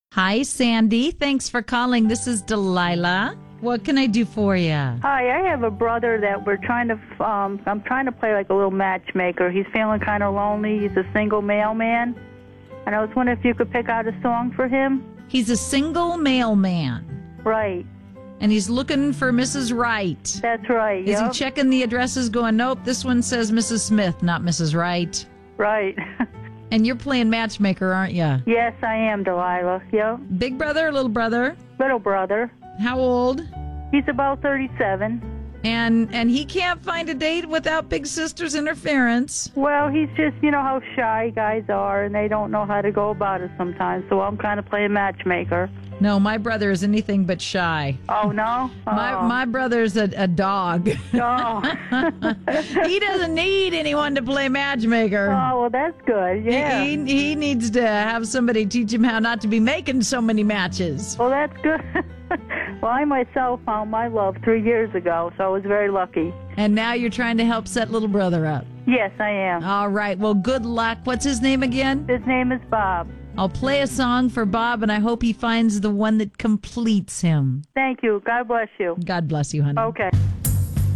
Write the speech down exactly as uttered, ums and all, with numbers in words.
Hi, Sandy. Thanks for calling. This is Delilah. What can I do for you? Hi, I have a brother that we're trying to, um, I'm trying to play like a little matchmaker. He's feeling kind of lonely. He's a single mailman. And I was wondering if you could pick out a song for him. He's a single mailman. Right. And he's looking for Missus Wright. That's right. Is yep. he checking the addresses going, nope, this one says Missus Smith, not Missus Wright? Right. And you're playing matchmaker, aren't you? Yes, I am, Delilah. Yep. Big brother or little brother? Little brother. How old? He's about thirty-seven. And and he can't find a date without big sister's interference. Well, he's just, you know how shy guys are, and they don't know how to go about it sometimes. So I'm kind of playing matchmaker. No, my brother is anything but shy. Oh, no? Oh. My my brother's a, a dog. Oh. He doesn't need anyone to play matchmaker. Oh, well, that's good. Yeah. He, he needs to have somebody teach him how not to be making so many matches. Well, that's good. Well, I myself found my love three years ago, so I was very lucky. And now you're trying to help set little brother up. Yes, I am. All right. Well, good luck. What's his name again? His name is Bob. I'll play a song for Bob, and I hope he finds the one that completes him. Thank you. God bless you. God bless you, honey. Okay.